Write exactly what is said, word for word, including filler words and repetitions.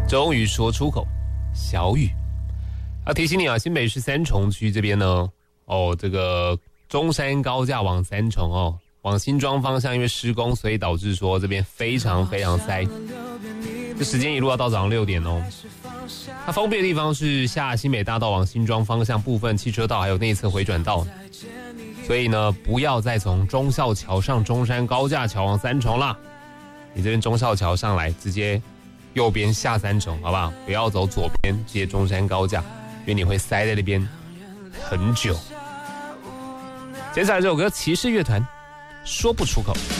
终于说出口，小雨。要提醒你啊，新北市三重区这边呢，哦，这个中山高架往三重哦，往新庄方向因为施工，所以导致说这边非常非常塞。这时间一路要到早上六点哦。它封闭的地方是下新北大道往新庄方向部分汽车道，还有内侧回转道。所以呢，不要再从忠孝桥上中山高架桥往三重啦。你这边忠孝桥上来，直接右边下三重，好不好？不要走左边接中山高架，因为你会塞在那边很久。接下来这首歌，骑士乐团，说不出口。